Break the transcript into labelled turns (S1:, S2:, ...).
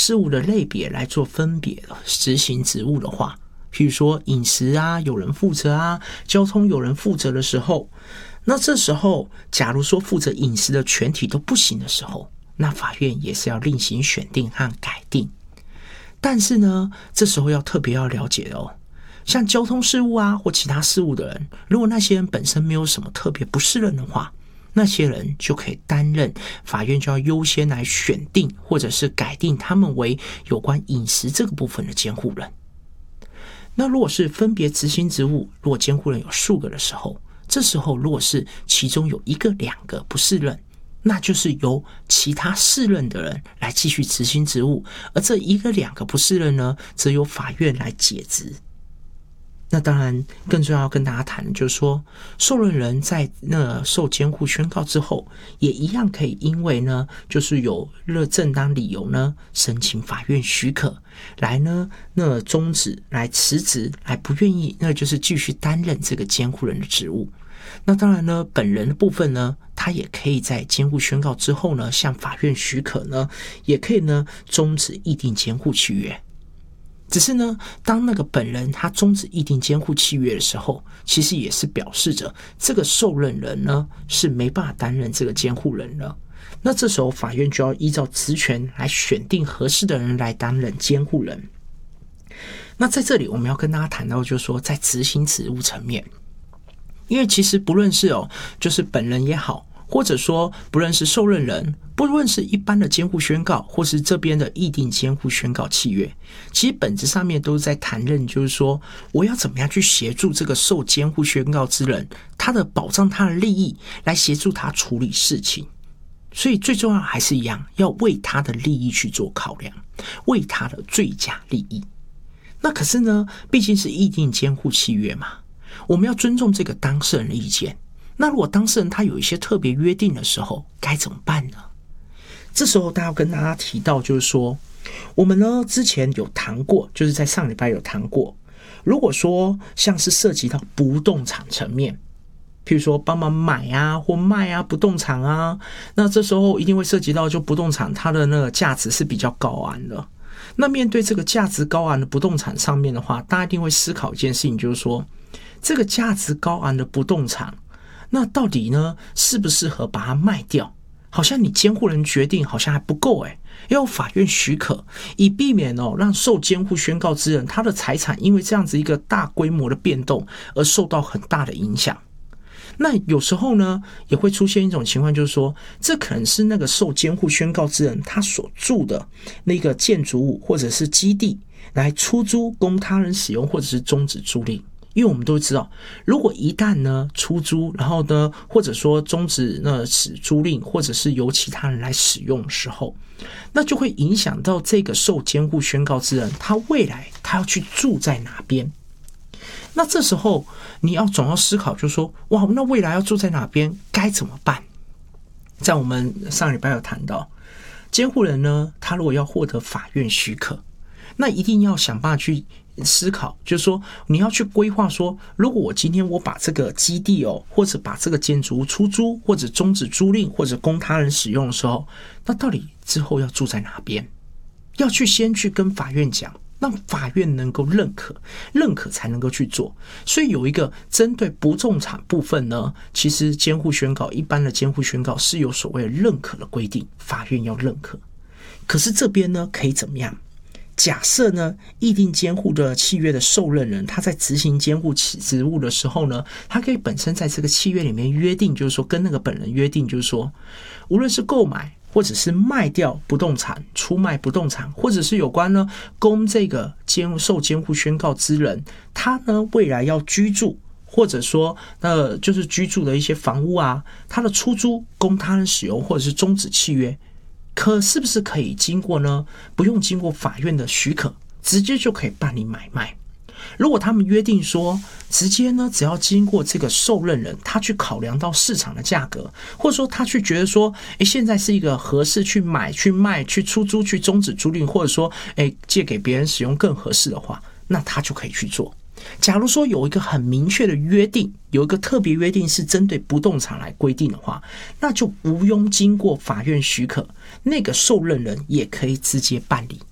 S1: 事务的类别来做分别执行职务的话，譬如说饮食啊有人负责啊，交通有人负责的时候，那这时候假如说负责饮食的全体都不行的时候，那法院也是要另行选定和改定。但是呢，这时候要特别要了解像交通事务啊或其他事务的人，如果那些人本身没有什么特别不适任的话，那些人就可以担任，法院就要优先来选定或者是改定他们为有关饮食这个部分的监护人。那如果是分别执行职务，如果监护人有数个的时候，这时候如果是其中有一个两个不适任，那就是由其他适任的人来继续执行职务，而这一个两个不适任呢，则由法院来解职。那当然更重要跟大家谈的就是说，受任人在受监护宣告之后，也一样可以因为呢就是有正当理由呢申请法院许可来呢终止来辞职，来不愿意就是继续担任这个监护人的职务。那当然呢，本人的部分呢，他也可以在监护宣告之后呢向法院许可呢，也可以呢终止议定监护契约。只是呢，当那个本人他终止议定监护契约的时候，其实也是表示着这个受任人呢是没办法担任这个监护人了。那这时候法院就要依照职权来选定合适的人来担任监护人。那在这里我们要跟大家谈到，就是说在执行职务层面，因为其实不论是就是本人也好，或者说不论是受任人，不论是一般的监护宣告，或是这边的议定监护宣告契约，其实本质上面都是在谈论，就是说我要怎么样去协助这个受监护宣告之人，他的保障他的利益，来协助他处理事情。所以最重要还是一样，要为他的利益去做考量，为他的最佳利益。那可是呢，毕竟是议定监护契约嘛，我们要尊重这个当事人的意见。那如果当事人他有一些特别约定的时候，该怎么办呢？这时候大家要跟大家提到，就是说我们呢之前有谈过，就是在上礼拜有谈过，如果说像是涉及到不动产层面，譬如说帮忙买啊或卖啊不动产啊，那这时候一定会涉及到就不动产它的那个价值是比较高昂的。那面对这个价值高昂的不动产上面的话，大家一定会思考一件事情，就是说这个价值高昂的不动产，那到底呢适不适合把它卖掉？好像你监护人决定好像还不够要有法院许可，以避免让受监护宣告之人他的财产因为这样子一个大规模的变动而受到很大的影响。那有时候呢也会出现一种情况，就是说这可能是那个受监护宣告之人他所住的那个建筑物或者是基地来出租供他人使用，或者是终止租赁。因为我们都知道，如果一旦呢出租，然后呢或者说终止租赁，或者是由其他人来使用的时候，那就会影响到这个受监护宣告之人他未来他要去住在哪边。那这时候你总要思考，就是说哇，那未来要住在哪边该怎么办？在我们上礼拜有谈到，监护人呢他如果要获得法院许可，那一定要想办法去思考，就是说你要去规划说，如果我今天我把这个基地或者把这个建筑物出租，或者终止租赁，或者供他人使用的时候，那到底之后要住在哪边？要去先去跟法院讲，让法院能够认可才能够去做。所以有一个针对不动产部分呢，其实监护宣告，一般的监护宣告是有所谓的认可的规定，法院要认可。可是这边呢可以怎么样？假设呢议定监护的契约的受任人他在执行监护职务的时候呢，他可以本身在这个契约里面约定，就是说跟那个本人约定，就是说无论是购买或者是卖掉不动产，出卖不动产，或者是有关呢供这个受监护宣告之人他呢未来要居住，或者说就是居住的一些房屋啊，他的出租供他人使用，或者是终止契约，是不是可以经过呢？不用经过法院的许可，直接就可以办理买卖。如果他们约定说，直接呢只要经过这个受任人他去考量到市场的价格，或者说他去觉得说现在是一个合适去买去卖去出租去终止租赁，或者说借给别人使用更合适的话，那他就可以去做。假如说有一个很明确的约定，有一个特别约定是针对不动产来规定的话，那就不用经过法院许可，那个受任人也可以直接办理。